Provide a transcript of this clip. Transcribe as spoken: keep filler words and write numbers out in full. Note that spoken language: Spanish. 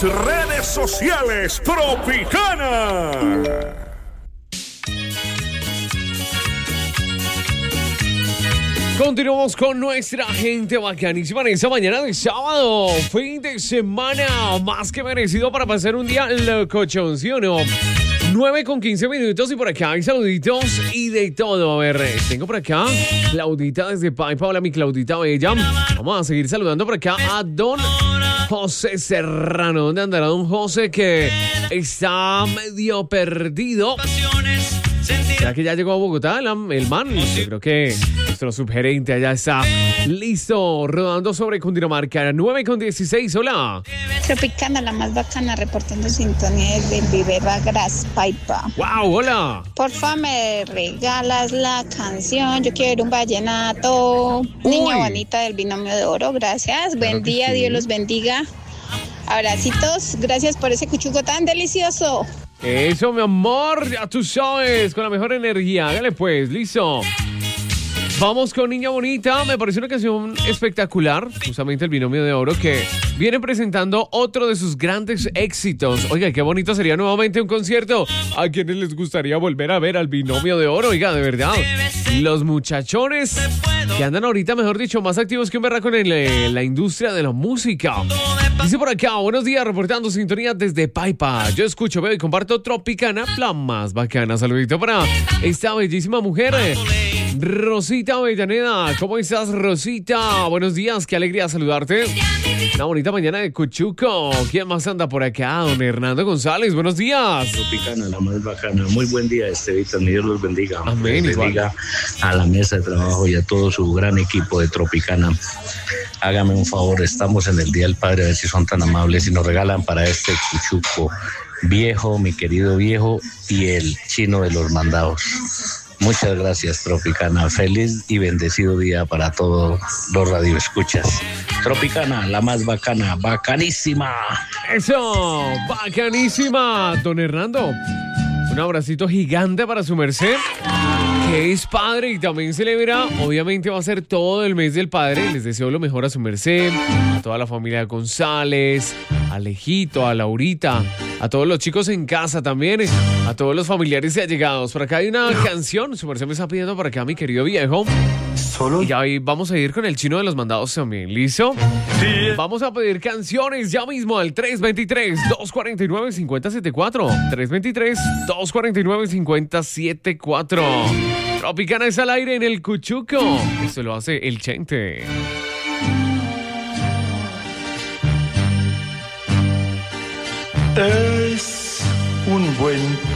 redes sociales Tropicana. Continuamos con nuestra gente bacanísima en esta mañana de sábado. Fin de semana más que merecido para pasar un día locochón, ¿sí o no? nueve con quince minutos y por acá hay saluditos y de todo. A ver, tengo por acá Claudita desde Paipa. Hola, mi Claudita bella. Vamos a seguir saludando por acá a don José Serrano. ¿Dónde andará don José que está medio perdido? ¿Será que ya llegó a Bogotá el, el man? Yo creo que nuestro subgerente allá está listo, rodando sobre Cundinamarca. nueve con dieciséis, hola. Tropicana, la más bacana, reportando sintonía desde el Viveva Gras Paipa. Wow, hola. Porfa, me regalas la canción. Yo quiero un vallenato. Niña bonita del binomio de oro, gracias. Buen día, sí. Dios los bendiga. Abracitos, gracias por ese cuchuco tan delicioso. Eso, mi amor, ya tú sabes, con la mejor energía. Dale pues, listo. Vamos con Niña Bonita. Me parece una canción espectacular, justamente el binomio de oro, que viene presentando otro de sus grandes éxitos. Oiga, qué bonito sería nuevamente un concierto. ¿A quienes les gustaría volver a ver al binomio de oro? Oiga, de verdad, los muchachones que andan ahorita, mejor dicho, más activos que un berraco en el, la industria de la música. Dice por acá, buenos días, reportando sintonía desde Paipa. Yo escucho, veo y comparto Tropicana, la más bacana. Saludito para esta bellísima mujer, Rosita Avellaneda. ¿Cómo estás, Rosita? Buenos días, qué alegría saludarte. Una bonita mañana de Cuchuco. ¿Quién más anda por acá? Don Hernando González, buenos días. Tropicana, la más bacana. Muy buen día, Estevitan. Dios los bendiga. Amén. Dios bendiga a la mesa de trabajo y a todo su gran equipo de Tropicana. Hágame un favor, estamos en el Día del Padre, a ver si son tan amables y nos regalan para este Cuchuco viejo, mi querido viejo, y el chino de los mandados. Muchas gracias, Tropicana. Feliz y bendecido día para todos los radioescuchas. Tropicana, la más bacana, bacanísima. Eso, bacanísima. Don Hernando, un abracito gigante para su merced, que es padre y también celebra, obviamente va a ser todo el mes del padre. Les deseo lo mejor a su merced, a toda la familia González, a Alejito, a Laurita, a todos los chicos en casa también, a todos los familiares y allegados. Por acá hay una canción, su merced me está pidiendo para acá, mi querido viejo. Solo. Y ahí vamos a ir con el chino de los mandados también, ¿listo? Sí. Vamos a pedir canciones ya mismo al tres dos tres, dos cuatro nueve, cinco cero siete cuatro. tres dos tres, dos cuatro nueve, cinco cero siete cuatro. Tropicana es al aire en el Cuchuco. Esto lo hace el Chente. Es un buen